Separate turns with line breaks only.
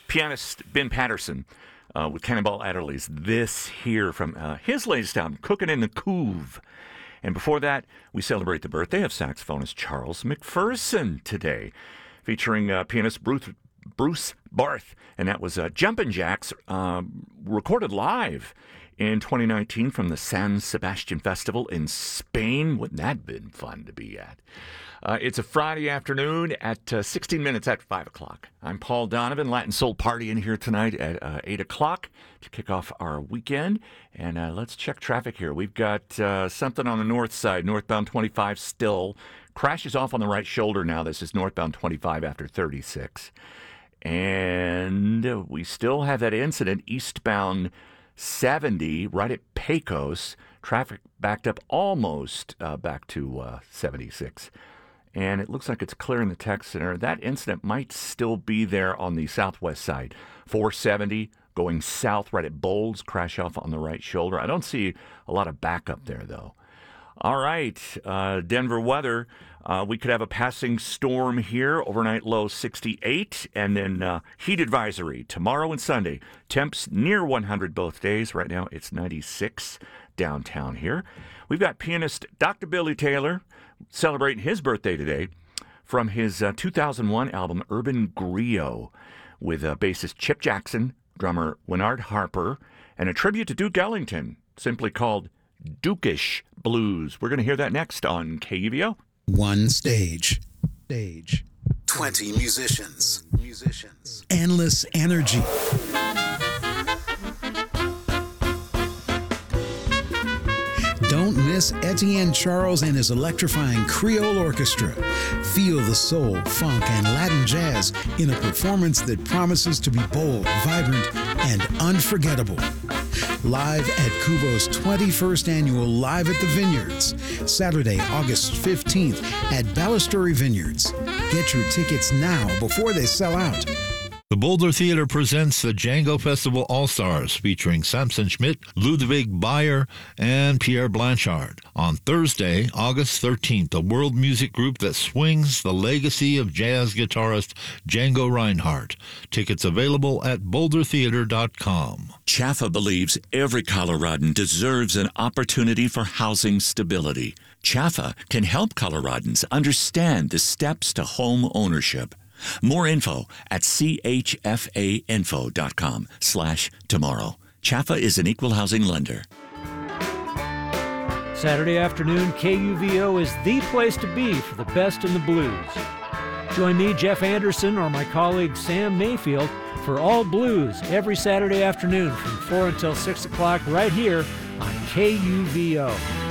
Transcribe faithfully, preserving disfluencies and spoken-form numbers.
pianist Ben Patterson uh, with Cannonball Adderley's This Here from uh, his latest album, Cookin' in the Coove. And before that, we celebrate the birthday of saxophonist Charles McPherson today, featuring uh, pianist Bruce, Bruce Barth. And that was uh, Jumpin' Jacks, uh, recorded live in twenty nineteen from the San Sebastian Festival in Spain. Wouldn't that have been fun to be at? Uh, it's a Friday afternoon at uh, sixteen minutes at five o'clock. I'm Paul Donovan, Latin Soul Party in here tonight at uh, eight o'clock to kick off our weekend. And uh, let's check traffic here. We've got uh, something on the north side, northbound twenty-five still. Crashes off on the right shoulder now. This is northbound twenty-five after thirty-six. And we still have that incident eastbound seventy right at Pecos. Traffic backed up almost uh, back to uh, seventy-six. And it looks like it's clear in the tech center. That incident might still be there on the southwest side. four seventy going south right at Bowles, crash off on the right shoulder. I don't see a lot of backup there, though. All right, uh, Denver weather. Uh, we could have a passing storm here. Overnight low sixty-eight, and then uh, heat advisory tomorrow and Sunday. Temps near one hundred both days. Right now it's ninety-six downtown here. We've got pianist Doctor Billy Taylor celebrating his birthday today from his uh, two thousand one album Urban Griot with uh, bassist Chip Jackson, drummer Winard Harper, and a tribute to Duke Ellington, simply called Dukish Blues. We're going to hear that next on K U V O.
One stage. Stage.
twenty musicians. Musicians.
Endless energy. Don't miss Etienne Charles and his electrifying Creole Orchestra. Feel the soul, funk, and Latin jazz in a performance that promises to be bold, vibrant, and unforgettable. Live at Kubo's twenty-first annual Live at the Vineyards, Saturday, August fifteenth at Balustrade Vineyards. Get your tickets now before they sell out.
The Boulder Theater presents the Django Festival All-Stars featuring Samson Schmidt, Ludwig Bayer, and Pierre Blanchard. On Thursday, August thirteenth, a world music group that swings the legacy of jazz guitarist Django Reinhardt. Tickets available at boulder theater dot com.
CHAFA believes every Coloradan deserves an opportunity for housing stability. CHAFA can help Coloradans understand the steps to home ownership. More info at C H F A info dot com slash tomorrow. CHAFA is an equal housing lender.
Saturday afternoon, K U V O is the place to be for the best in the blues. Join me, Jeff Anderson, or my colleague Sam Mayfield for All Blues every Saturday afternoon from four until six o'clock right here on K U V O.